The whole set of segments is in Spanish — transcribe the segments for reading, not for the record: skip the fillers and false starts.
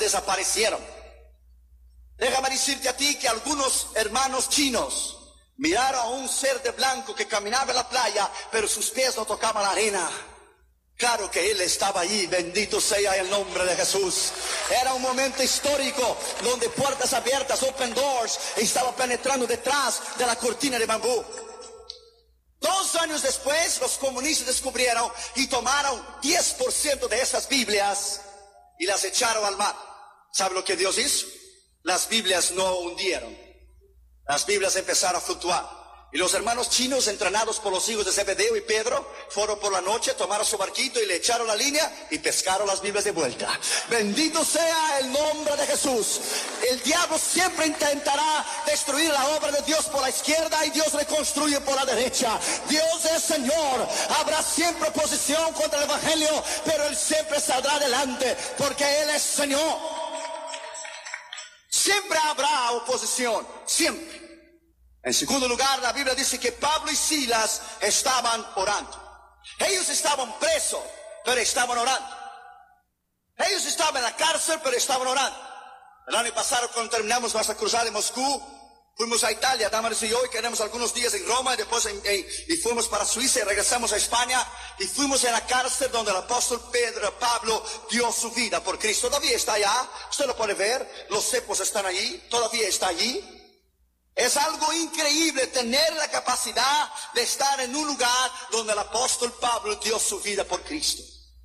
desaparecieron. Déjame decirte a ti que algunos hermanos chinos miraron a un ser de blanco que caminaba en la playa, pero sus pies no tocaban la arena. Claro que él estaba allí, bendito sea el nombre de Jesús. Era un momento histórico donde puertas abiertas, open doors, estaba penetrando detrás de la cortina de bambú. 2 años después, los comunistas descubrieron y tomaron 10% de esas Biblias y las echaron al mar. ¿Sabe lo que Dios hizo? Las Biblias no hundieron. Las Biblias empezaron a fluctuar. Y los hermanos chinos, entrenados por los hijos de Zebedeo y Pedro, fueron por la noche, tomaron su barquito y le echaron la línea y pescaron las Biblias de vuelta. Bendito sea el nombre de Jesús. El diablo siempre intentará destruir la obra de Dios por la izquierda y Dios reconstruye por la derecha. Dios es Señor. Habrá siempre oposición contra el Evangelio, pero Él siempre saldrá adelante porque Él es Señor. Siempre habrá oposición, siempre. En segundo lugar, la Biblia dice que Pablo y Silas estaban orando. Ellos estaban presos, pero estaban orando. Ellos estaban en la cárcel, pero estaban orando. El año pasado, cuando terminamos nuestra cruzada en Moscú, fuimos a Italia, Damaris y yo, y quedamos algunos días en Roma, y después y fuimos para Suiza, y regresamos a España, y fuimos en la cárcel donde el apóstol Pablo dio su vida por Cristo. Todavía está allá, usted lo puede ver, los cepos están allí, todavía está allí. Es algo increíble tener la capacidad de estar en un lugar donde el apóstol Pablo dio su vida por Cristo.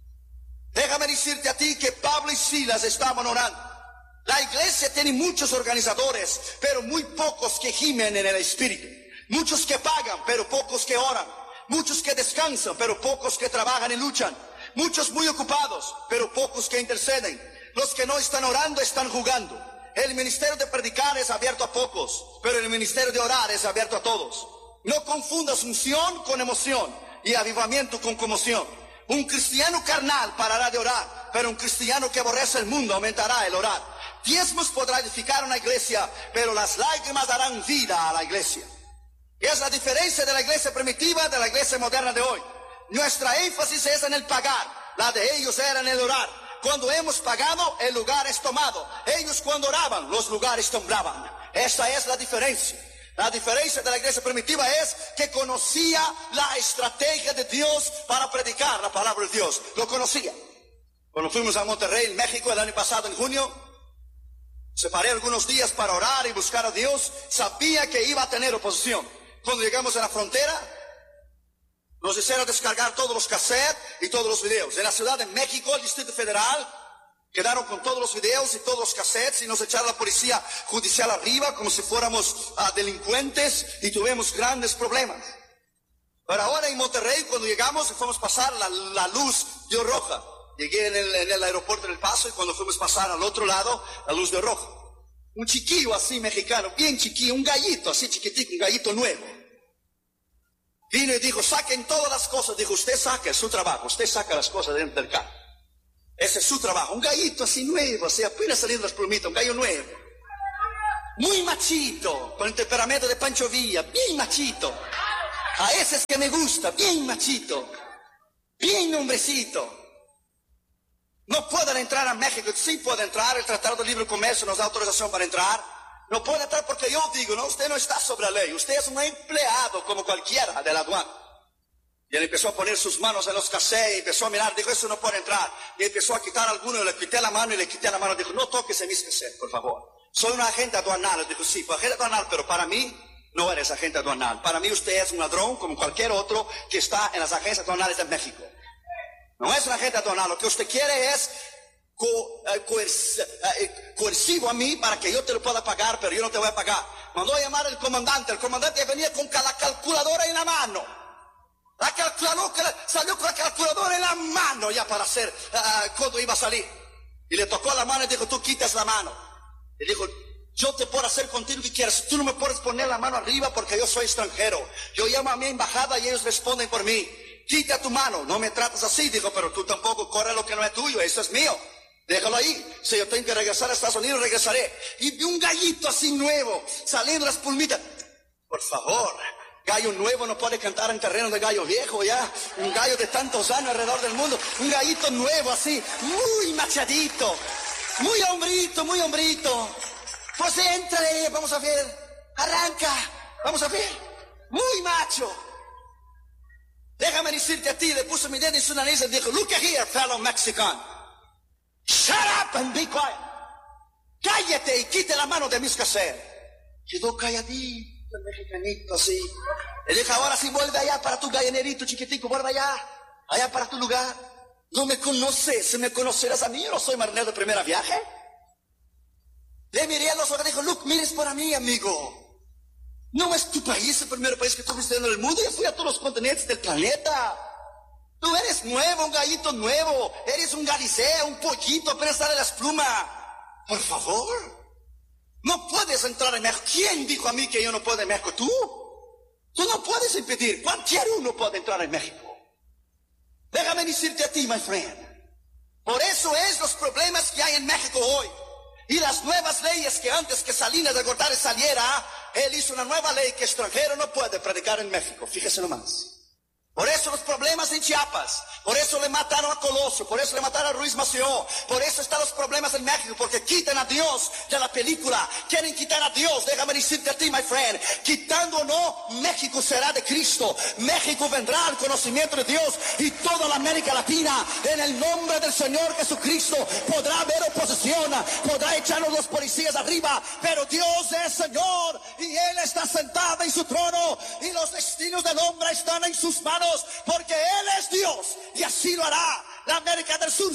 Déjame decirte a ti que Pablo y Silas estaban orando. La iglesia tiene muchos organizadores, pero muy pocos que gimen en el Espíritu. Muchos que pagan, pero pocos que oran. Muchos que descansan, pero pocos que trabajan y luchan. Muchos muy ocupados, pero pocos que interceden. Los que no están orando están jugando. El ministerio de predicar es abierto a pocos, pero el ministerio de orar es abierto a todos. No confundas unción con emoción y avivamiento con conmoción. Un cristiano carnal parará de orar, pero un cristiano que aborrece el mundo aumentará el orar. Diezmos podrá edificar una iglesia, pero las lágrimas darán vida a la iglesia. Es la diferencia de la iglesia primitiva de la iglesia moderna de hoy. Nuestra énfasis es en el pagar, la de ellos era en el orar. Cuando hemos pagado, el lugar es tomado. Ellos cuando oraban, los lugares temblaban. Esa es la diferencia. La diferencia de la iglesia primitiva es que conocía la estrategia de Dios para predicar la palabra de Dios. Lo conocía. Cuando fuimos a Monterrey, México, el año pasado, en junio, separé algunos días para orar y buscar a Dios. Sabía que iba a tener oposición. Cuando llegamos a la frontera, nos hicieron descargar todos los cassettes y todos los videos. En la Ciudad de México, el Distrito Federal, quedaron con todos los videos y todos los cassettes y nos echaron la policía judicial arriba como si fuéramos delincuentes y tuvimos grandes problemas. Pero ahora en Monterrey, cuando llegamos, fuimos a pasar la luz dio roja. Llegué en el aeropuerto del Paso y cuando fuimos a pasar al otro lado, la luz dio roja. Un chiquillo así mexicano, bien chiquillo, un gallito así chiquitico, un gallito nuevo. Vino y dijo, saquen todas las cosas. Dijo, usted saca, es su trabajo. Usted saca las cosas dentro del carro. Ese es su trabajo. Un gallito así nuevo, así apenas saliendo las plumitas, un gallo nuevo. Muy machito, con el temperamento de Pancho Villa, bien machito. A ese es que me gusta, bien machito. Bien hombrecito. No pueden entrar a México. Sí pueden entrar, el Tratado de Libre Comercio nos da autorización para entrar. No puede entrar porque yo digo, no, usted no está sobre la ley. Usted es un empleado como cualquiera de la aduana. Y él empezó a poner sus manos en los cassettes y empezó a mirar, dijo, eso no puede entrar. Y empezó a quitar alguno, le quité la mano y le quité la mano. Dijo, no toques en mis cassettes, por favor. Soy un agente aduanal. Dijo, sí, agente aduanal, pero para mí no eres agente aduanal. Para mí usted es un ladrón como cualquier otro que está en las agencias aduanales de México. No es un agente aduanal. Lo que usted quiere es coercivo a mí para que yo te lo pueda pagar, pero yo no te voy a pagar. Mandó a llamar al comandante. El comandante venía con la calculadora en la mano. La calculadora, salió con la calculadora en la mano ya para hacer cuando iba a salir. Y le tocó la mano y dijo, tú quitas la mano. Y dijo, yo te puedo hacer contigo que quieras. Tú no me puedes poner la mano arriba porque yo soy extranjero. Yo llamo a mi embajada y ellos responden por mí. Quita tu mano, no me tratas así. Dijo, pero tú tampoco corres lo que no es tuyo, eso es mío. Déjalo ahí. Si yo tengo que regresar a Estados Unidos, regresaré. Y vi un gallito así nuevo, saliendo las pulmitas. Por favor, gallo nuevo no puede cantar en terreno de gallo viejo ya. Un gallo de tantos años alrededor del mundo. Un gallito nuevo así, muy machadito. Muy hombrito, muy hombrito. Pues entra, vamos a ver. Arranca, vamos a ver. Muy macho. Déjame decirte a ti, le puso mi dedo en su nariz y dijo, look here, fellow Mexican. Shut up and be quiet. Cállate y quite la mano de mis caseros. Quedó calladito el mexicanito así. Le dijo, ahora sí vuelve allá para tu gallanerito chiquitico, vuelve allá para tu lugar. No me conoces, si me conocerás a mí, yo no soy marinero de primera viaje. Le miré a los ojos y dijo, look, mires para mí, amigo. No es tu país el primer país que tú viste en el mundo. Yo fui a todos los continentes del planeta. Tú eres nuevo, un gallito nuevo. Eres un galiceo, un pollito, apenas sale las plumas. Por favor. No puedes entrar en México. ¿Quién dijo a mí que yo no puedo en México? ¿Tú? Tú no puedes impedir. Cualquier uno puede entrar en México. Déjame decirte a ti, my friend. Por eso es los problemas que hay en México hoy. Y las nuevas leyes que antes que Salinas de Gortari saliera, él hizo una nueva ley que extranjero no puede predicar en México. Fíjese nomás. Por eso los problemas en Chiapas, por eso le mataron a Colosio, por eso le mataron a Ruiz Massieu, por eso están los problemas en México, porque quitan a Dios de la película, quieren quitar a Dios. Déjame decirte a ti, my friend, quitando o no, México será de Cristo, México vendrá al conocimiento de Dios y toda la América Latina, en el nombre del Señor Jesucristo, podrá haber oposición, podrá echarnos los policías arriba, pero Dios es Señor y Él está sentado en su trono y los destinos del hombre están en sus manos. Porque Él es Dios y así lo hará. La América del Sur